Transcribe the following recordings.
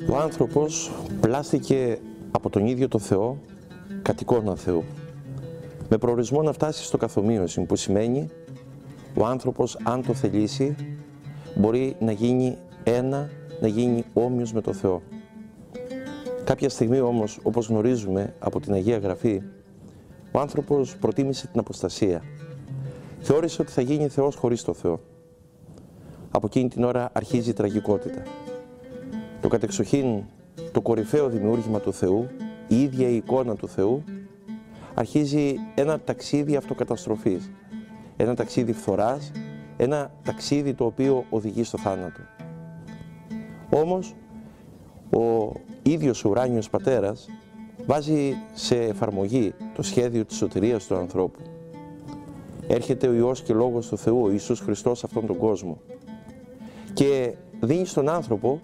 Ο άνθρωπος πλάστηκε από τον ίδιο το Θεό κατ' εικόνα Θεού, με προορισμό να φτάσει στο καθομοίωση, που σημαίνει ο άνθρωπος, αν το θελήσει, μπορεί να γίνει ένα, να γίνει όμοιος με το Θεό. Κάποια στιγμή όμως, όπως γνωρίζουμε από την Αγία Γραφή, ο άνθρωπος προτίμησε την αποστασία. Θεώρησε ότι θα γίνει Θεός χωρίς το Θεό. Από εκείνη την ώρα αρχίζει η τραγικότητα. Το κατεξοχήν, το κορυφαίο δημιούργημα του Θεού, η ίδια η εικόνα του Θεού, αρχίζει ένα ταξίδι αυτοκαταστροφής, ένα ταξίδι φθοράς, ένα ταξίδι το οποίο οδηγεί στο θάνατο. Όμως, ο ίδιος ο ουράνιος Πατέρας βάζει σε εφαρμογή το σχέδιο της σωτηρίας του ανθρώπου. Έρχεται ο Υιός και Λόγος του Θεού, ο Ιησούς Χριστός, σε αυτόν τον κόσμο και δίνει στον άνθρωπο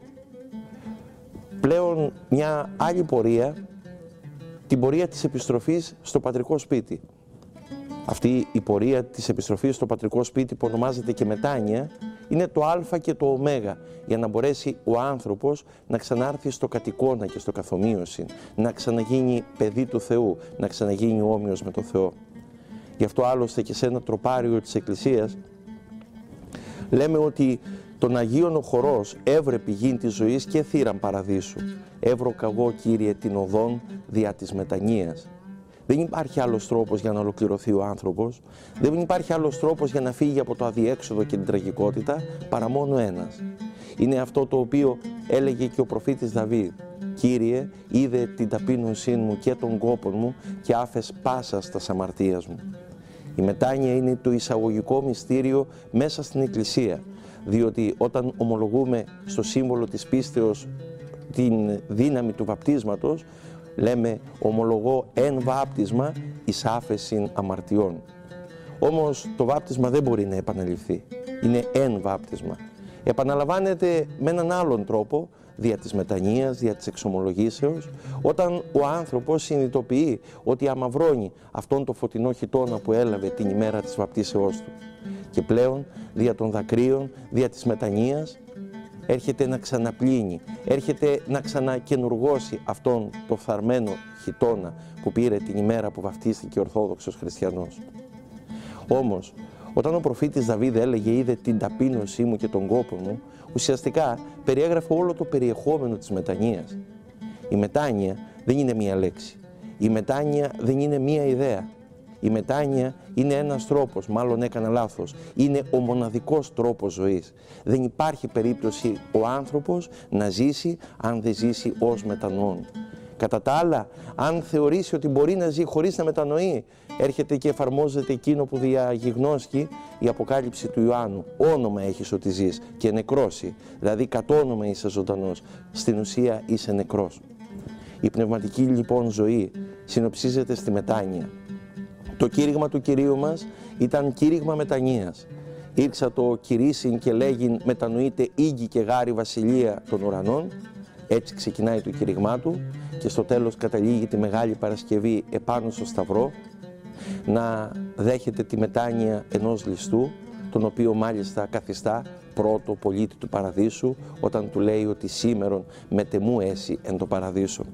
πλέον μια άλλη πορεία, την πορεία της επιστροφής στο πατρικό σπίτι. Αυτή η πορεία της επιστροφής στο πατρικό σπίτι, που ονομάζεται και μετάνοια, είναι το α και το ω, για να μπορέσει ο άνθρωπος να ξανάρθει στο κατ' εικόνα και στο καθομοίωση, να ξαναγίνει παιδί του Θεού, να ξαναγίνει όμοιος με το Θεό. Γι' αυτό άλλωστε και σε ένα τροπάριο της Εκκλησίας λέμε ότι τον Αγίον ο χορός έβρε πηγήν της ζωής και θύραν παραδείσου. Έβρο καγώ, Κύριε, την οδόν δια της μετανοίας. Δεν υπάρχει άλλος τρόπος για να ολοκληρωθεί ο άνθρωπος, δεν υπάρχει άλλος τρόπος για να φύγει από το αδιέξοδο και την τραγικότητα, παρά μόνο ένας. Είναι αυτό το οποίο έλεγε και ο προφήτης Δαβίδ. Κύριε, είδε την ταπείνωσή μου και των κόπων μου και άφες πάσας τας αμαρτίας μου. Η μετάνοια είναι το εισαγωγικό μυστήριο μέσα στην Εκκλησία, διότι όταν ομολογούμε στο σύμβολο της πίστεως την δύναμη του βαπτίσματος, λέμε ομολογώ εν βάπτισμα εις άφεσιν αμαρτιών. Όμως το βάπτισμα δεν μπορεί να επαναληφθεί, είναι εν βάπτισμα. Επαναλαμβάνεται με έναν άλλον τρόπο, δια της μετανοίας, δια της εξομολογήσεως, όταν ο άνθρωπος συνειδητοποιεί ότι αμαυρώνει αυτόν το φωτεινό χιτώνα που έλαβε την ημέρα της βαπτίσεώς του. Και πλέον, δια των δακρύων, δια της μετανοίας, έρχεται να ξαναπλύνει, έρχεται να ξανακαινουργώσει αυτόν το φθαρμένο χιτώνα που πήρε την ημέρα που βαπτίστηκε ο Ορθόδοξος Χριστιανός. Όμως, όταν ο προφήτης Δαβίδ έλεγε «είδε την ταπείνωσή μου και τον κόπο μου», ουσιαστικά περιέγραφε όλο το περιεχόμενο της μετανοίας. Η μετάνοια δεν είναι μία λέξη. Η μετάνοια δεν είναι μία ιδέα. Η μετάνοια είναι ένας τρόπος, μάλλον έκανα λάθος, είναι ο μοναδικός τρόπος ζωής. Δεν υπάρχει περίπτωση ο άνθρωπος να ζήσει αν δεν ζήσει ως μετανοών. Κατά τα άλλα, αν θεωρήσει ότι μπορεί να ζει χωρίς να μετανοεί, έρχεται και εφαρμόζεται εκείνο που διαγιγνώσκει η Αποκάλυψη του Ιωάννου. Όνομα έχεις ότι ζεις και νεκρώσει, δηλαδή κατ' όνομα είσαι ζωντανός, στην ουσία είσαι νεκρός. Η πνευματική λοιπόν ζωή συνοψίζεται στη μετάνοια. Το κήρυγμα του Κυρίου μας ήταν κήρυγμα μετανοίας. Ήρξα το κηρύσιν και λέγειν μετανοείται ήγη και γάρη βασιλεία των ουρανών. Έτσι ξεκινάει το κήρυγμά του και στο τέλος καταλήγει τη Μεγάλη Παρασκευή επάνω στο Σταυρό να δέχεται τη μετάνοια ενός ληστού, τον οποίο μάλιστα καθιστά πρώτο πολίτη του Παραδείσου, όταν του λέει ότι σήμερον μετεμού έσυ εν το Παραδείσο.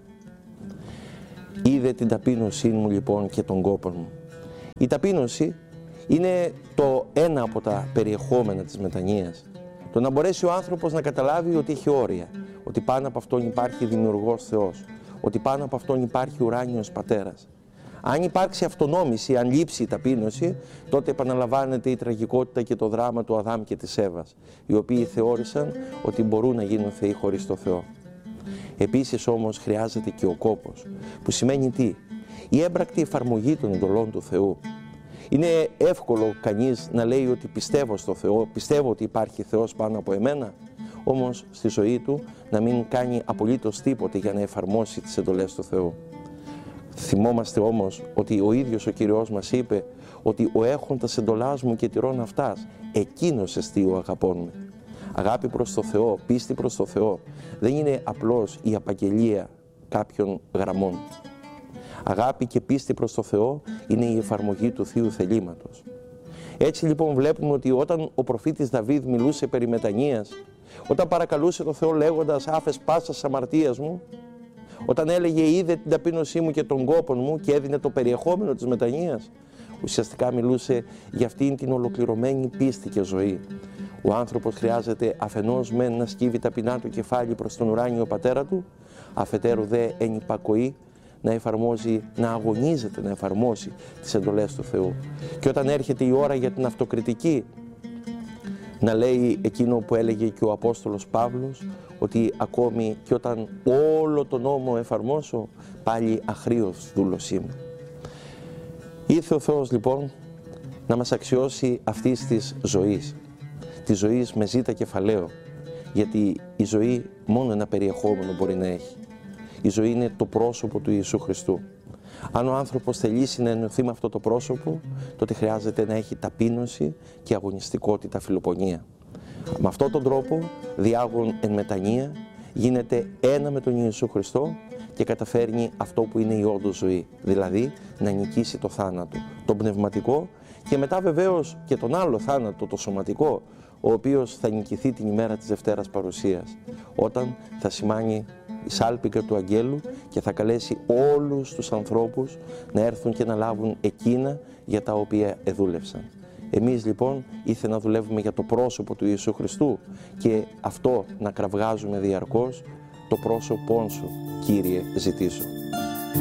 Είδε την ταπείνωσή μου λοιπόν και τον κόπον μου. Η ταπείνωση είναι το ένα από τα περιεχόμενα της μετανοίας. Το να μπορέσει ο άνθρωπος να καταλάβει ότι έχει όρια, ότι πάνω από αυτόν υπάρχει δημιουργός Θεός, ότι πάνω από αυτόν υπάρχει ουράνιος Πατέρας. Αν υπάρξει αυτονόμηση, αν λείψει η ταπείνωση, τότε επαναλαμβάνεται η τραγικότητα και το δράμα του Αδάμ και της Εύας, οι οποίοι θεώρησαν ότι μπορούν να γίνουν θεοί χωρίς το Θεό. Επίσης όμως χρειάζεται και ο κόπος, που σημαίνει τι? Η έμπρακτη εφαρμογή των εντολών του Θεού. Είναι εύκολο κανείς να λέει ότι πιστεύω στο Θεό, πιστεύω ότι υπάρχει Θεός πάνω από εμένα, όμως στη ζωή του να μην κάνει απολύτως τίποτε για να εφαρμόσει τις εντολές του Θεού. Θυμόμαστε όμως ότι ο ίδιος ο Κύριος μας είπε ότι ο έχοντας εντολάς μου και τηρών αυτάς, εκείνος εστί ο αγαπών με. Αγάπη προς το Θεό, πίστη προς το Θεό, δεν είναι απλώς η απαγγελία κάποιων γραμμών. Αγάπη και πίστη προς το Θεό είναι η εφαρμογή του Θείου θελήματος. Έτσι λοιπόν βλέπουμε ότι όταν ο προφήτης Δαβίδ μιλούσε περί μετανοίας, Όταν παρακαλούσε τον Θεό λέγοντας «άφες πάσας αμαρτίας μου», όταν έλεγε «είδε την ταπείνωσή μου και τον κόπον μου» και έδινε το περιεχόμενο της μετανοίας, ουσιαστικά μιλούσε για αυτήν την ολοκληρωμένη πίστη και ζωή. Ο άνθρωπος χρειάζεται αφενός μεν να σκύβει ταπεινά το κεφάλι προς τον ουράνιο πατέρα του, αφετέρου δε εν υπακοή να εφαρμόζει, να αγωνίζεται να εφαρμόσει τις εντολές του Θεού. Και όταν έρχεται η ώρα για την αυτοκριτική, να λέει εκείνο που έλεγε και ο Απόστολος Παύλος, ότι ακόμη και όταν όλο τον νόμο εφαρμόσω, πάλι αχρήος δούλος είμαι. Ήρθε ο Θεός λοιπόν να μας αξιώσει αυτής της ζωής, της ζωής με ζήτα κεφαλαίο, γιατί η ζωή μόνο ένα περιεχόμενο μπορεί να έχει. Η ζωή είναι το πρόσωπο του Ιησού Χριστού. Αν ο άνθρωπος θελήσει να ενωθεί με αυτό το πρόσωπο, τότε χρειάζεται να έχει ταπείνωση και αγωνιστικότητα, φιλοπονία. Με αυτόν τον τρόπο, διάγων εν μετανία, γίνεται ένα με τον Ιησού Χριστό και καταφέρνει αυτό που είναι η όντως ζωή, δηλαδή να νικήσει το θάνατο, το πνευματικό και μετά βεβαίως και τον άλλο θάνατο, το σωματικό, ο οποίος θα νικηθεί την ημέρα της Δευτέρας Παρουσίας, όταν θα σημάνει η σάλπιγγα του Αγγέλου και θα καλέσει όλους τους ανθρώπους να έρθουν και να λάβουν εκείνα για τα οποία εδούλευσαν. Εμείς λοιπόν ήρθε να δουλεύουμε για το πρόσωπο του Ιησού Χριστού και αυτό να κραυγάζουμε διαρκώς, το πρόσωπόν σου, Κύριε, ζητήσω.